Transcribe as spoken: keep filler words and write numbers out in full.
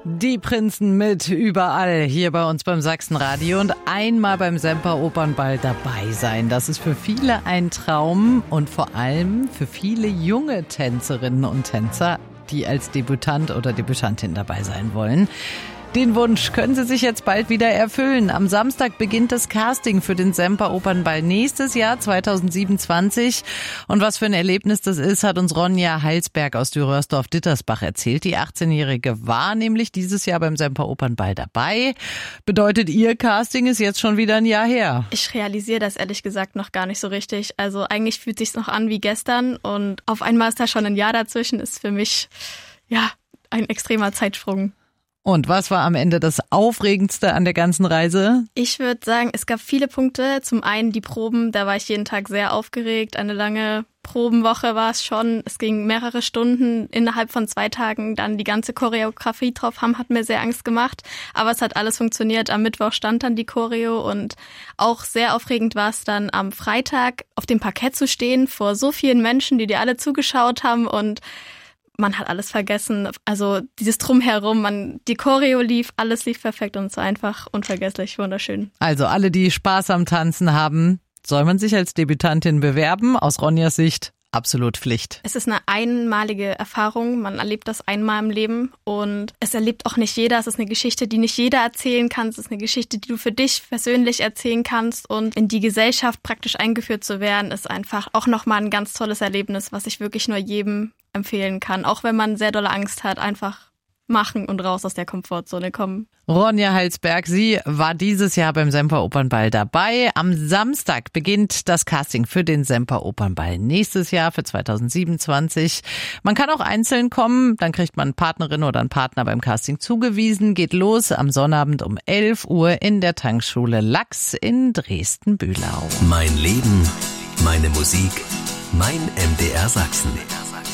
Die Prinzen mit überall hier bei uns beim Sachsenradio und einmal beim Semper Opernball dabei sein. Das ist für viele ein Traum und vor allem für viele junge Tänzerinnen und Tänzer, die als Debütant oder Debütantin dabei sein wollen. Den Wunsch können Sie sich jetzt bald wieder erfüllen. Am Samstag beginnt das Casting für den Semper Opernball nächstes Jahr zweitausendsiebenundzwanzig. Und was für ein Erlebnis das ist, hat uns Ronja Heilsberg aus Dürrörsdorf-Dittersbach erzählt. Die achtzehnjährige war nämlich dieses Jahr beim Semper Opernball dabei. Bedeutet, ihr Casting ist jetzt schon wieder ein Jahr her. Ich realisiere das ehrlich gesagt noch gar nicht so richtig. Also eigentlich fühlt es sich noch an wie gestern und auf einmal ist da schon ein Jahr dazwischen. Ist für mich ja ein extremer Zeitsprung. Und was war am Ende das Aufregendste an der ganzen Reise? Ich würde sagen, es gab viele Punkte. Zum einen die Proben, da war ich jeden Tag sehr aufgeregt. Eine lange Probenwoche war es schon. Es ging mehrere Stunden innerhalb von zwei Tagen. Dann die ganze Choreografie drauf haben, hat mir sehr Angst gemacht. Aber es hat alles funktioniert. Am Mittwoch stand dann die Choreo und auch sehr aufregend war es dann am Freitag auf dem Parkett zu stehen vor so vielen Menschen, die dir alle zugeschaut haben und man hat alles vergessen, also dieses Drumherum, man, die Choreo lief, alles lief perfekt und es war einfach unvergesslich, wunderschön. Also alle, die Spaß am Tanzen haben, soll man sich als Debütantin bewerben? Aus Ronjas Sicht absolut Pflicht. Es ist eine einmalige Erfahrung, man erlebt das einmal im Leben und es erlebt auch nicht jeder. Es ist eine Geschichte, die nicht jeder erzählen kann. Es ist eine Geschichte, die du für dich persönlich erzählen kannst und in die Gesellschaft praktisch eingeführt zu werden, ist einfach auch nochmal ein ganz tolles Erlebnis, was ich wirklich nur jedem empfehlen kann. Auch wenn man sehr dolle Angst hat, einfach machen und raus aus der Komfortzone kommen. Ronja Heilsberg, sie war dieses Jahr beim Semper Opernball dabei. Am Samstag beginnt das Casting für den Semper Opernball nächstes Jahr für zweitausendsiebenundzwanzig. Man kann auch einzeln kommen, dann kriegt man eine Partnerin oder einen Partner beim Casting zugewiesen. Geht los am Sonnabend um elf Uhr in der Tankschule Lachs in Dresden-Bühlau. Mein Leben, meine Musik, mein M D R Sachsen.